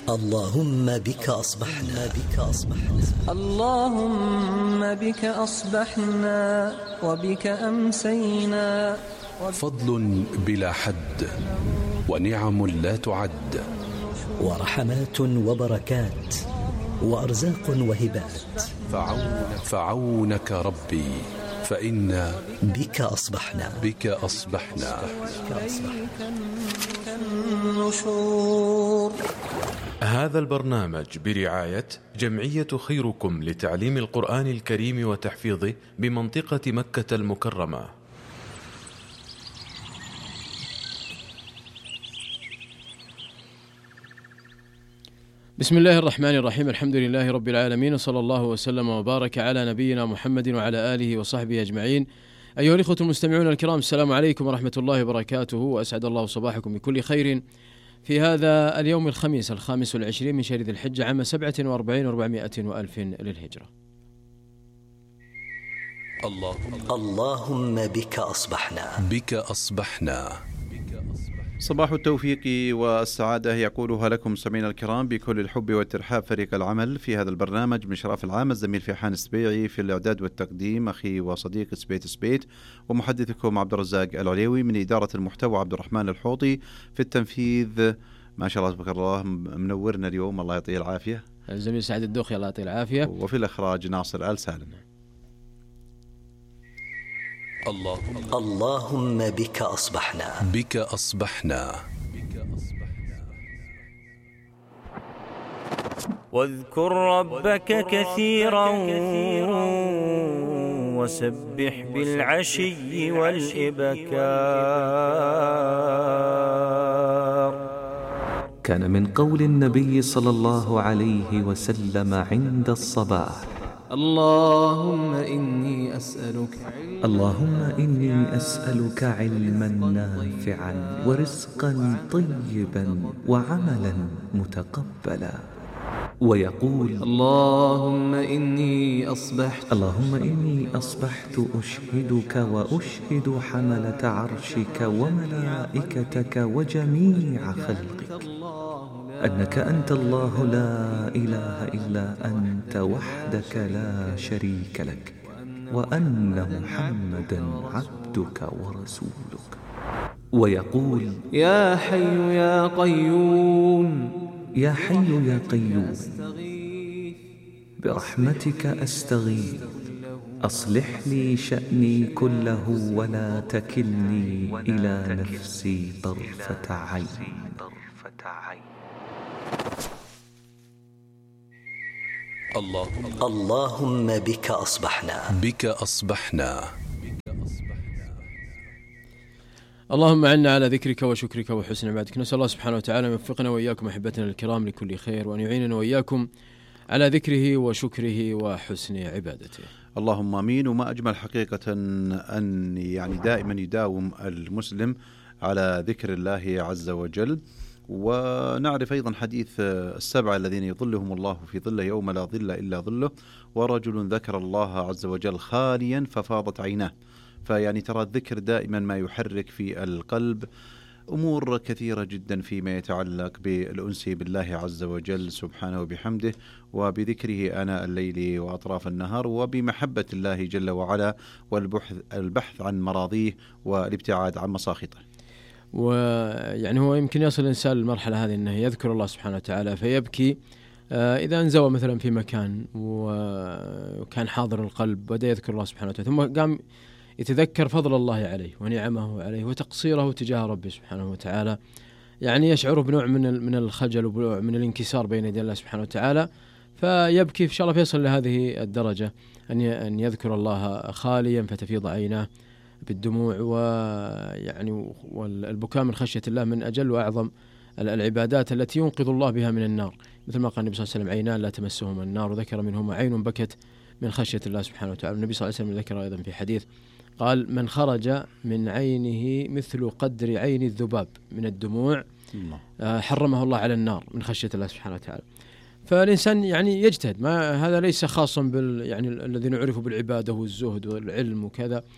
اللهم بك أصبحنا اللهم بك أصبحنا وبك أمسينا. فضل بلا حد ونعم لا تعد، ورحمات وبركات وأرزاق وهبات. فعونك ربي فإنا بك أصبحنا النشور. هذا البرنامج برعاية جمعية خيركم لتعليم القرآن الكريم وتحفيظه بمنطقة مكة المكرمة. بسم الله الرحمن الرحيم، الحمد لله رب العالمين، وصلى الله وسلم وبارك على نبينا محمد وعلى آله وصحبه أجمعين. أيها الإخوة المستمعون الكرام، السلام عليكم ورحمة الله وبركاته، وأسعد الله صباحكم بكل خير في هذا اليوم الخميس 25 من شهر ذي الحجة عام 47 و400 وألف للهجرة. اللهم بك أصبحنا. صباح التوفيق والسعادة يقولها لكم سمعنا الكرام بكل الحب والترحاب فريق العمل في هذا البرنامج، مشراف العام الزميل فيحان السبيعي، في الإعداد والتقديم أخي وصديق سبيت، ومحدثكم عبد الرزاق العليوي، من إدارة المحتوى عبد الرحمن الحوطي، في التنفيذ ما شاء الله تبارك الله منورنا اليوم الله يعطيه العافية الزميل سعد الدوخي الله يعطيه العافية، وفي الإخراج ناصر آل سالم. اللهم بك أصبحنا. واذكر ربك كثيرا وسبح بالعشي والإبكار. كان من قول النبي صلى الله عليه وسلم عند الصباح: اللهم إني أسألك علما نافعا ورزقا طيبا وعملا متقبلا. ويقول: اللهم إني أصبحت أشهدك وأشهد حملة عرشك وملائكتك وجميع خلقك أنك أنت الله لا إله إلا أنت وحدك لا شريك لك، وأن محمدا عبدك ورسولك. ويقول: يا حي يا قيوم برحمتك أستغيث، أصلح لي شأني كله ولا تكلني إلى نفسي طرفة عين. اللهم بك أصبحنا. اللهم عنا على ذكرك وشكرك وحسن عبادتك. نسأل الله سبحانه وتعالى أن يوفقنا وإياكم أحبتنا الكرام لكل خير، وأن يعيننا وإياكم على ذكره وشكره وحسن عبادته. اللهم آمين. وما أجمل حقيقة أن دائما يداوم المسلم على ذكر الله عز وجل. ونعرف أيضا حديث السبعة الذين يظلهم الله في ظله يوم لا ظل إلا ظله، ورجل ذكر الله عز وجل خاليا ففاضت عيناه. ترى الذكر دائما ما يحرك في القلب أمور كثيرة جدا فيما يتعلق بالأنس بالله عز وجل سبحانه وبحمده، وبذكره آناء الليل وأطراف النهار، وبمحبة الله جل وعلا، والبحث عن مراضيه والابتعاد عن مساخطه. هو يمكن يصل الإنسان للمرحلة هذه أنه يذكر الله سبحانه وتعالى فيبكي إذا انزوى مثلا في مكان وكان حاضر القلب، بدأ يذكر الله سبحانه وتعالى، ثم قام يتذكر فضل الله عليه ونعمه عليه وتقصيره تجاه ربه سبحانه وتعالى، يشعر بنوع من الخجل وبنوع من الانكسار بين يدي الله سبحانه وتعالى، فيبكي إن شاء الله فيصل لهذه الدرجة أن يذكر الله خاليا فتفيض عيناه بالدموع. والبكاء من خشية الله من أجل وأعظم العبادات التي ينقذ الله بها من النار، مثل ما قال النبي صلى الله عليه وسلم: عينان لا تمسهما النار، وذكر منهما عين بكت من خشية الله سبحانه وتعالى. النبي صلى الله عليه وسلم ذكر أيضا في حديث قال: من خرج من عينه مثل قدر عين الذباب من الدموع حرمه الله على النار من خشية الله سبحانه وتعالى. فالإنسان يجتهد، ما هذا ليس خاصا الذين عرفوا بالعبادة والزهد والعلم وكذا،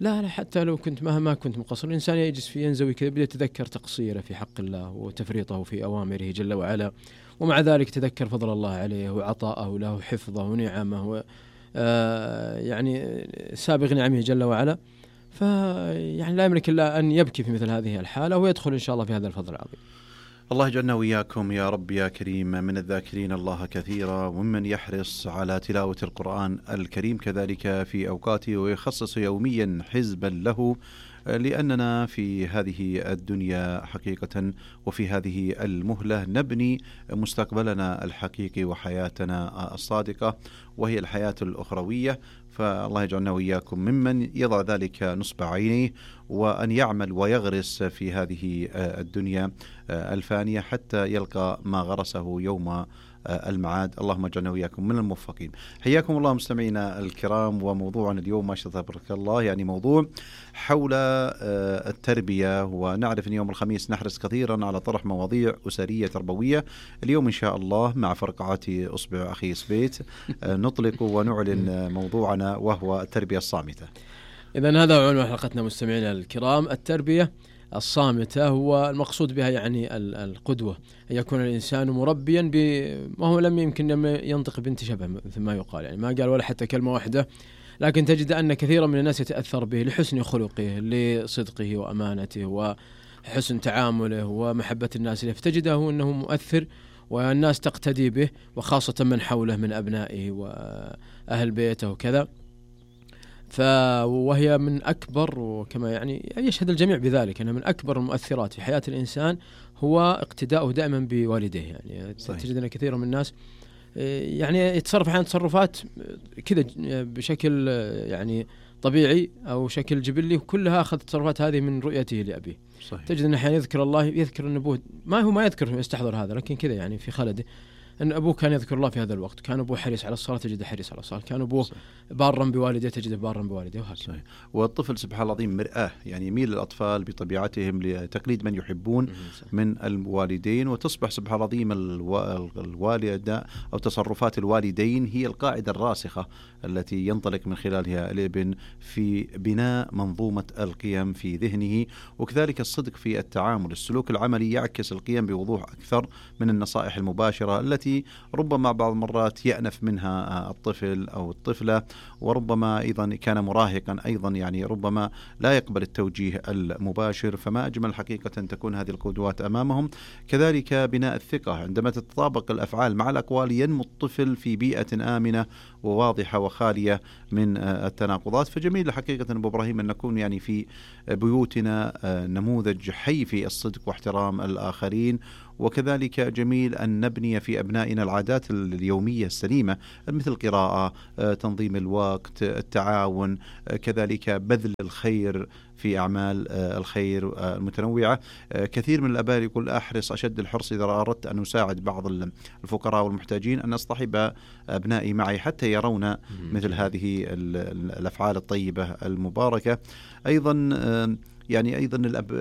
لا حتى لو كنت مهما كنت مقصر، الإنسان يجلس في ينزوي كذا بدأ يتذكر تقصيره في حق الله وتفريطه في أوامره جل وعلا، ومع ذلك تذكر فضل الله عليه وعطاءه له وحفظه ونعمه يعني سابغ نعمه جل وعلا، فيعني لا يملك إلا أن يبكي في مثل هذه الحالة ويدخل إن شاء الله في هذا الفضل العظيم. الله يجعلنا وإياكم يا رب يا كريم من الذاكرين الله كثيرا، وممن يحرص على تلاوة القرآن الكريم كذلك في أوقاته، ويخصص يوميا حزبا له، لأننا في هذه الدنيا حقيقة وفي هذه المهلة نبني مستقبلنا الحقيقي وحياتنا الصادقة، وهي الحياة الأخروية. فالله يجعلنا وإياكم ممن يضع ذلك نصب عينيه، وأن يعمل ويغرس في هذه الدنيا الفانية حتى يلقى ما غرسه يوم المعاد. اللهم اجعلنا وإياكم من الموفقين. حياكم الله مستمعينا الكرام، وموضوعنا اليوم ما شاء الله تبارك الله يعني موضوع حول التربية، ونعرف أن يوم الخميس نحرص كثيرا على طرح مواضيع أسرية تربوية. اليوم إن شاء الله مع فرقعات أصبع أخي سبيت نطلق ونعلن موضوعنا وهو التربية الصامتة. إذن هذا عنوان حلقتنا مستمعينا الكرام، التربية الصامتة. هو المقصود بها يعني القدوة، أن يكون الإنسان مربيا ما هو لم يمكن ينطق بنت شبه مثل ما يقال، يعني ما قال ولا حتى كلمة واحدة، لكن تجد أن كثيرا من الناس يتأثر به لحسن خلقه، لصدقه وأمانته وحسن تعامله ومحبة الناس له، فتجده أنه مؤثر والناس تقتدي به، وخاصة من حوله من أبنائه وأهل بيته وكذا. وهي من أكبر، وكما يعني يشهد الجميع بذلك، أنها من أكبر المؤثرات في حياة الإنسان هو اقتداؤه دائما بوالديه. يعني تجد أن كثير من الناس يعني يتصرف أحيانا تصرفات كذا بشكل يعني طبيعي أو شكل جبلي، وكلها أخذ التصرفات هذه من رؤيته لأبيه. صحيح. تجد أن أحيانا يذكر الله، يذكر أن أبوه ما يذكر يستحضر هذا، لكن كذا يعني في خلده أن أبوه كان يذكر الله في هذا الوقت، كان أبوه حريص على الصلاة تجده حريص على الصلاة، كان أبوه بارا بوالديه تجده بارا بوالديه، وهكذا. والطفل سبحان الله العظيم مرآة، يعني يميل الأطفال بطبيعتهم لتقليد من يحبون من الوالدين، وتصبح سبحان الله العظيم الوالدة أو تصرفات الوالدين هي القاعدة الراسخة التي ينطلق من خلالها الابن في بناء منظومة القيم في ذهنه. وكذلك الصدق في التعامل، السلوك العملي يعكس القيم بوضوح أكثر من النصائح المباشرة التي ربما بعض المرات يأنف منها الطفل أو الطفلة، وربما أيضا كان مراهقا أيضا يعني ربما لا يقبل التوجيه المباشر. فما أجمل حقيقة تكون هذه القدوات أمامهم. كذلك بناء الثقة، عندما تتطابق الأفعال مع الأقوال ينمو الطفل في بيئة آمنة وواضحة وخالية من التناقضات. فجميل حقيقة أبو إبراهيم أن نكون يعني في بيوتنا نموذج حي في الصدق واحترام الآخرين، وكذلك جميل أن نبني في أبنائنا العادات اليومية السليمة، مثل القراءة، تنظيم الوقت، التعاون، كذلك بذل الخير في أعمال الخير المتنوعة. كثير من الآباء يقول أحرص أشد الحرص إذا أردت أن أساعد بعض الفقراء والمحتاجين أن أصطحب أبنائي معي حتى يرون مثل هذه الأفعال الطيبة المباركة. أيضا يعني أيضا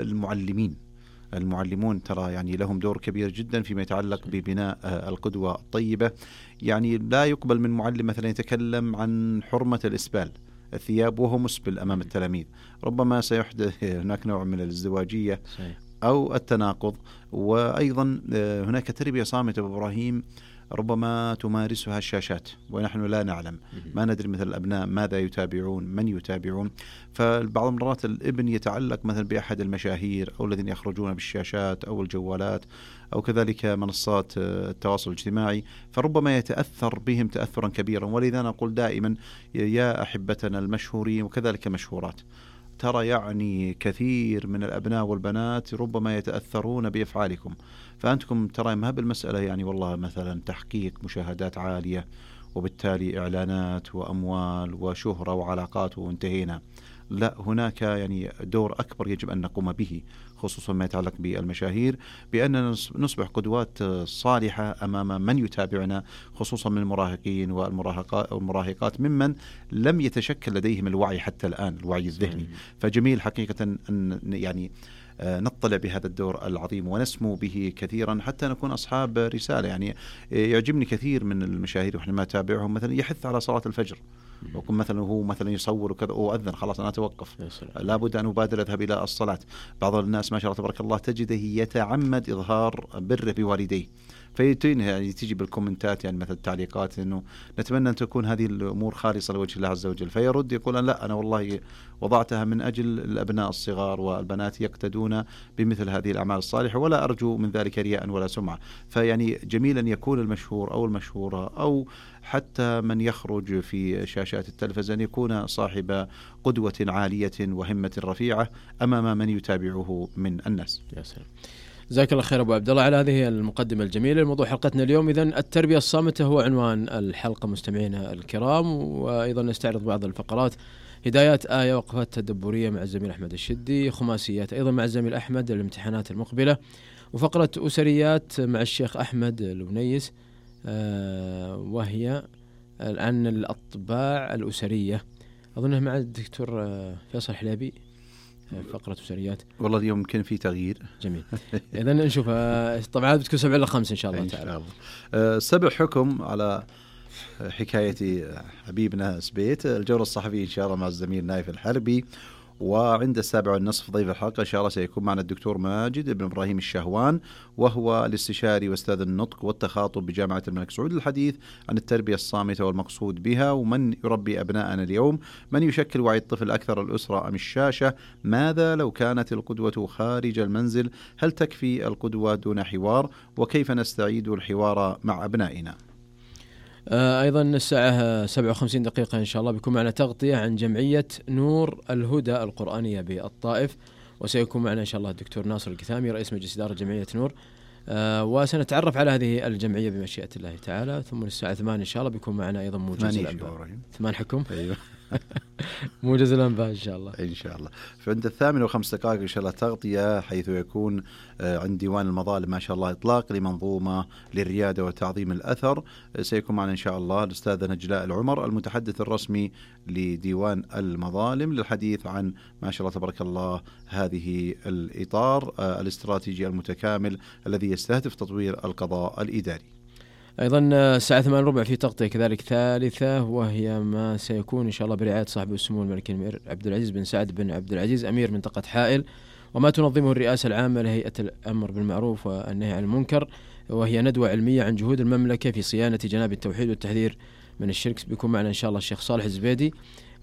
المعلمون ترى يعني لهم دور كبير جدا فيما يتعلق ببناء القدوة الطيبة. يعني لا يقبل من معلم مثلا يتكلم عن حرمة الإسبال الثياب وهو مسبل أمام التلاميذ، ربما سيحدث هناك نوع من الازدواجية أو التناقض. وأيضا هناك تربية صامتة أبو إبراهيم ربما تمارسها الشاشات ونحن لا نعلم، ما ندري مثل الأبناء ماذا يتابعون، من يتابعون. فبعض المرات الابن يتعلق مثلا بأحد المشاهير أو الذين يخرجون بالشاشات أو الجوالات أو كذلك منصات التواصل الاجتماعي، فربما يتأثر بهم تأثرا كبيرا. ولذا نقول دائما يا أحبتنا المشهورين وكذلك مشهورات، ترى يعني كثير من الأبناء والبنات ربما يتأثرون بأفعالكم، فأنتم ترى ما بالمسألة يعني والله مثلا تحقيق مشاهدات عالية وبالتالي إعلانات وأموال وشهرة وعلاقات وانتهينا. لا، هناك يعني دور أكبر يجب أن نقوم به، خصوصا ما يتعلق بالمشاهير، بأننا نصبح قدوات صالحة أمام من يتابعنا، خصوصا من المراهقين والمراهقات ممن لم يتشكل لديهم الوعي حتى الآن، الوعي الذهني. فجميل حقيقة أن يعني نطلع بهذا الدور العظيم ونسمو به كثيرا حتى نكون أصحاب رسالة. يعني يعجبني كثير من المشاهير وإحنا ما نتابعهم مثلا يحث على صلاة الفجر، وكن مثلا هو مثلا يصور وكذا وأذن خلاص أنا أتوقف، لابد أن أبادر أذهب إلى الصلاة. بعض الناس ما شاء الله تبارك الله تجده يتعمد إظهار بره بوالديه، فيتين يعني تيجي بالكومنتات يعني مثل التعليقات إنه نتمنى أن تكون هذه الأمور خالصة لوجه الله عز وجل، فيرد يقول لا أنا والله وضعتها من أجل الأبناء الصغار والبنات يقتدون بمثل هذه الأعمال الصالحة، ولا أرجو من ذلك رياء ولا سمعة. فيعني جميل أن يكون المشهور أو المشهورة أو حتى من يخرج في شاشات التلفزيون يكون صاحب قدوة عالية وهمة رفيعة أمام من يتابعه من الناس. يا سلام، جزاك الله خير أبو عبد الله على هذه المقدمة الجميلة. الموضوع حلقتنا اليوم إذن التربية الصامتة هو عنوان الحلقة مستمعينا الكرام، وأيضا نستعرض بعض الفقرات: هدايات آية، وقفات تدبرية مع الزميل أحمد الشدي، خماسيات أيضا مع الزميل أحمد، الامتحانات المقبلة، وفقرة أسريات مع الشيخ أحمد الونيس وهي عن الأطباع الأسرية، أظنها مع الدكتور فيصل حليبي فقرة أسريات. والله اليوم يمكن في تغيير. جميل. إذن نشوف طبعا بتكون 7 إلى 5 إن شاء الله تعالى. إن شاء الله. 7 حكم على حكاية حبيبنا سبيت، الجولة الصحفية إن شاء الله مع الزميل نايف الحربي. وعند 7:30 ضيف الحلقة إن شاء الله سيكون معنا الدكتور ماجد بن إبراهيم الشهوان، وهو الاستشاري واستاذ النطق والتخاطب بجامعة الملك سعود، للحديث عن التربية الصامتة والمقصود بها، ومن يربي أبناءنا اليوم، من يشكل وعي الطفل أكثر، الأسرة أم الشاشة، ماذا لو كانت القدوة خارج المنزل، هل تكفي القدوة دون حوار، وكيف نستعيد الحوار مع أبنائنا. أيضا الساعة 57 دقيقة إن شاء الله بيكون معنا تغطية عن جمعية نور الهدى القرآنية بالطائف، وسيكون معنا إن شاء الله الدكتور ناصر الكثامي رئيس مجلس إدارة جمعية نور، وسنتعرف على هذه الجمعية بمشيئة الله تعالى. ثم الساعة 8 إن شاء الله بيكون معنا أيضا موجز الأنباء. 8 حكم. أيوه. موجز الأنباء إن شاء الله. إن شاء الله. فعند 8:05 إن شاء الله تغطية، حيث يكون عند ديوان المظالم ما شاء الله إطلاق لمنظومة للريادة وتعظيم الأثر. سيكون معنا إن شاء الله الأستاذة نجلاء العمر المتحدث الرسمي لديوان المظالم، للحديث عن ما شاء الله تبارك الله هذه الإطار الاستراتيجي المتكامل الذي يستهدف تطوير القضاء الإداري. أيضا الساعة 8:15 في تغطية كذلك ثالثة، وهي ما سيكون إن شاء الله برعاية صاحب السمو الملكي الأمير عبد العزيز بن سعد بن عبد العزيز أمير منطقة حائل، وما تنظمه الرئاسة العامة لهيئة الأمر بالمعروف والنهي عن المنكر، وهي ندوة علمية عن جهود المملكة في صيانة جناب التوحيد والتحذير من الشرك. بيكون معنا إن شاء الله الشيخ صالح الزبيدي،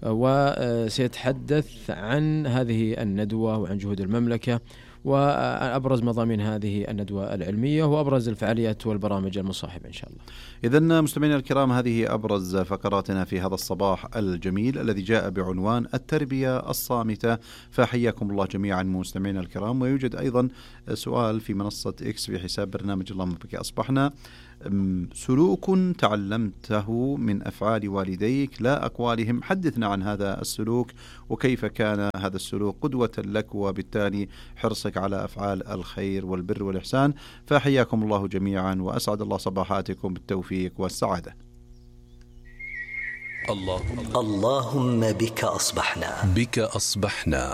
وسيتحدث عن هذه الندوة وعن جهود المملكة وأبرز مضامين هذه الندوة العلمية وأبرز الفعاليات والبرامج المصاحبة إن شاء الله. إذن مستمعينا الكرام، هذه أبرز فقراتنا في هذا الصباح الجميل الذي جاء بعنوان التربية الصامتة، فحياكم الله جميعا مستمعينا الكرام. ويوجد أيضا سؤال في منصة إكس في حساب برنامج اللهم بك أصبحنا: سلوك تعلمته من أفعال والديك لا أقوالهم، حدثنا عن هذا السلوك وكيف كان هذا السلوك قدوة لك، وبالتالي حرصك على أفعال الخير والبر والإحسان. فحياكم الله جميعا، وأسعد الله صباحاتكم بالتوفيق والسعادة. اللهم بك أصبحنا. بك أصبحنا.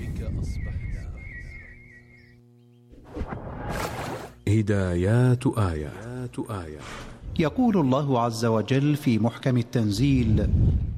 هدايات آية. يقول الله عز وجل في محكم التنزيل: